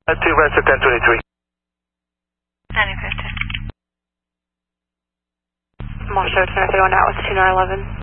2 West 1023. 9510. Marshall 1031 out with 2911.